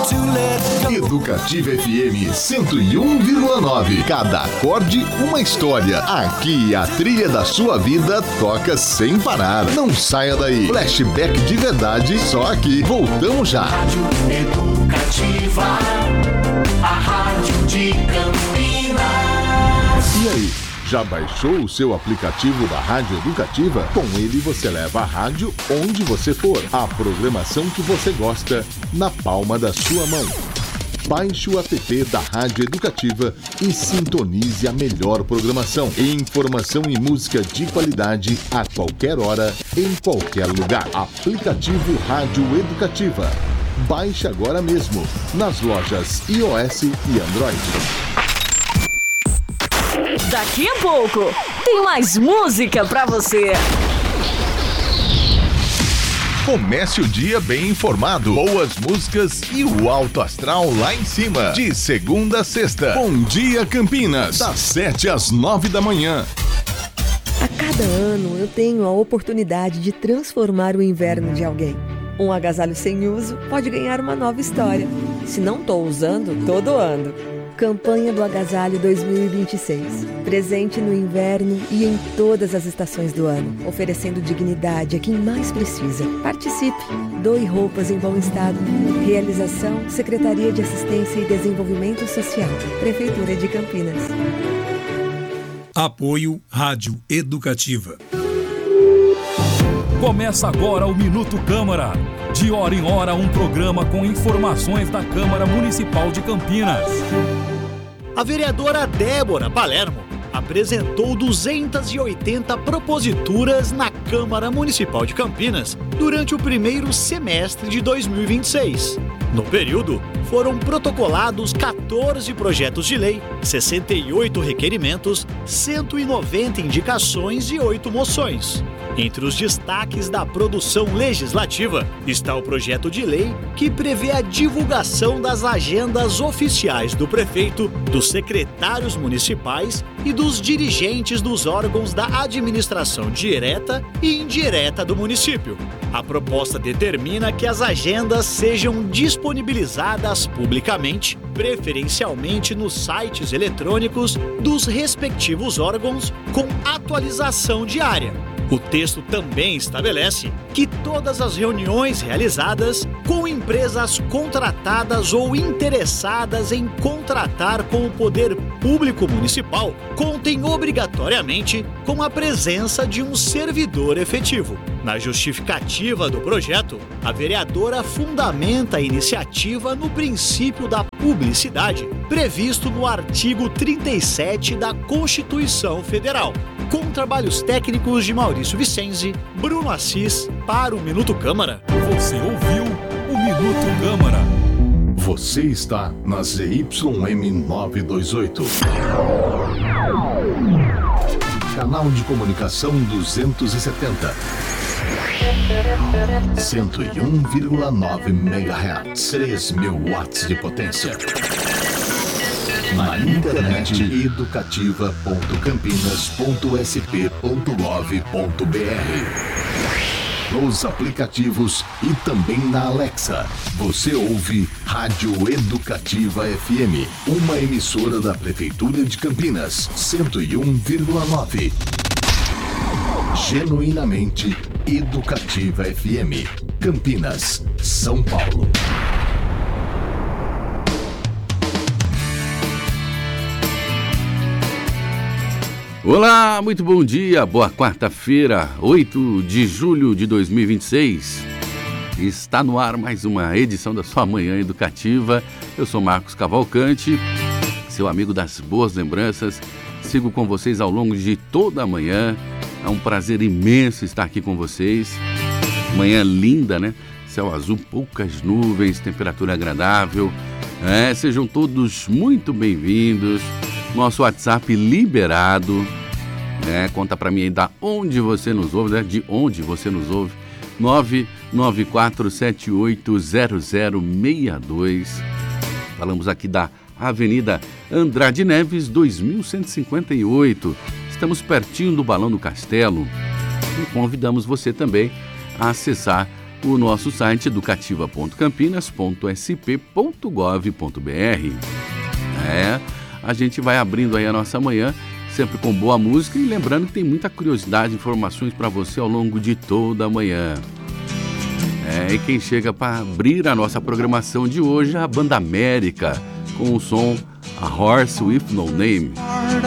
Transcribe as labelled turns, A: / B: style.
A: Educativa FM 101,9. Cada acorde, uma história. Aqui a trilha da sua vida toca sem parar. Não saia daí. Flashback de verdade, só aqui. Voltamos já.
B: Rádio Educativa, a rádio de Campinas.
A: E aí? Já baixou o seu aplicativo da Rádio Educativa? Com ele você leva a rádio onde você for. A programação que você gosta na palma da sua mão. Baixe o app da Rádio Educativa e sintonize a melhor programação. Informação e música de qualidade a qualquer hora, em qualquer lugar. Aplicativo Rádio Educativa. Baixe agora mesmo nas lojas iOS e Android.
C: Daqui a pouco tem mais música pra você.
A: Comece o dia bem informado, boas músicas e o alto astral lá em cima. De segunda a sexta. Bom Dia Campinas, das 7 às 9 da manhã.
D: A cada ano eu tenho a oportunidade de transformar o inverno de alguém. Um agasalho sem uso pode ganhar uma nova história. Se não estou usando, tô doando. Campanha do Agasalho 2026. Presente no inverno e em todas as estações do ano, oferecendo dignidade a quem mais precisa. Participe! Doe roupas em bom estado. Realização: Secretaria de Assistência e Desenvolvimento Social. Prefeitura de Campinas.
E: Apoio Rádio Educativa. Começa agora o Minuto Câmara. De hora em hora, um programa com informações da Câmara Municipal de Campinas.
F: A vereadora Débora Palermo apresentou 280 proposituras na Câmara Municipal de Campinas durante o primeiro semestre de 2026. No período, foram protocolados 14 projetos de lei, 68 requerimentos, 190 indicações e 8 moções. Entre os destaques da produção legislativa está o projeto de lei que prevê a divulgação das agendas oficiais do prefeito, dos secretários municipais e dos dirigentes dos órgãos da administração direta e indireta do município. A proposta determina que as agendas sejam disponibilizadas publicamente, preferencialmente nos sites eletrônicos dos respectivos órgãos, com atualização diária. O texto também estabelece que todas as reuniões realizadas com empresas contratadas ou interessadas em contratar com o poder público municipal contem obrigatoriamente com a presença de um servidor efetivo. Na justificativa do projeto, a vereadora fundamenta a iniciativa no princípio da publicidade previsto no artigo 37 da Constituição Federal. Com trabalhos técnicos de Maurício Vicenzi, Bruno Assis, para o Minuto Câmara.
E: Você ouviu o Minuto Câmara.
A: Você está na ZYM 928. Canal de comunicação 270. 101,9 MHz. 3.000 watts de potência. Na internet educativa.campinas.sp.gov.br. Nos aplicativos e também na Alexa. Você ouve Rádio Educativa FM, uma emissora da Prefeitura de Campinas, 101,9. Genuinamente Educativa FM, Campinas, São Paulo.
G: Olá, muito bom dia, boa quarta-feira, 8 de julho de 2026. Está no ar mais uma edição da sua Manhã Educativa. Eu sou Marcos Cavalcante, seu amigo das boas lembranças. Sigo com vocês ao longo de toda a manhã. É um prazer imenso estar aqui com vocês. Manhã linda, né? Céu azul, poucas nuvens, temperatura agradável. Sejam todos muito bem-vindos. Nosso WhatsApp liberado, né? Conta pra mim aí da onde você nos ouve, né? De onde você nos ouve. 994780062. Falamos aqui da Avenida Andrade Neves, 2158. Estamos pertinho do Balão do Castelo e convidamos você também a acessar o nosso site educativa.campinas.sp.gov.br. A gente vai abrindo aí a nossa manhã, sempre com boa música, e lembrando que tem muita curiosidade e informações para você ao longo de toda a manhã. E quem chega para abrir a nossa programação de hoje é a Banda América, com o som A Horse With No Name.